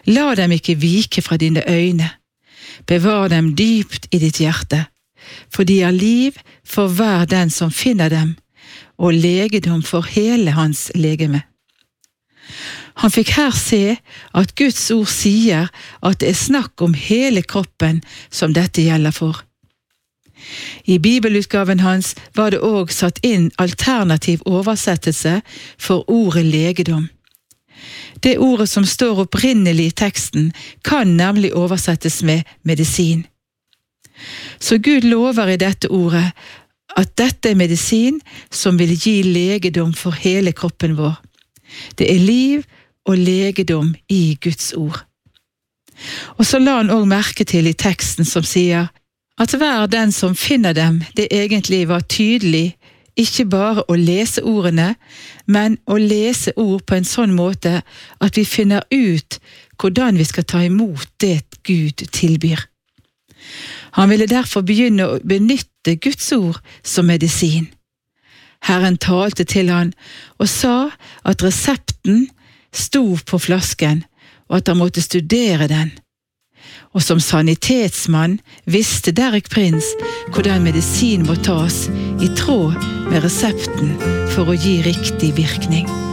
La dem ikke vike fra dine øyne. Bevar dem dypt i ditt hjerte, for de er liv for hver den som finner dem, og legedom for hele hans legeme. Han fikk her se at Guds ord sier at det er snakk om hele kroppen som dette gjelder for. I bibelutgaven hans var det også satt inn alternativ oversettelse for ordet legedom. Det ordet som står opprinnelig i teksten kan nemlig oversettes med medisin. Så Gud lover i dette ordet at dette er medisin som vil gi legedom for hele kroppen vår. Det er liv og legedom i Guds ord. Og så la han også merke til i teksten som sier at hver den som finner dem, det egentlig var tydelig, ikke bare å lese ordene, men å lese ord på en sånn måte at vi finner ut hvordan vi skal ta imot det Gud tilbyr. Han ville derfor begynne å benytte Guds ord som medisin. Herren talte til han og sa at resepten sto på flasken, og at han måtte studere den. Og som sanitetsmann visste Derek Prince hvordan medisin må tas i tråd med resepten for å gi riktig virkning.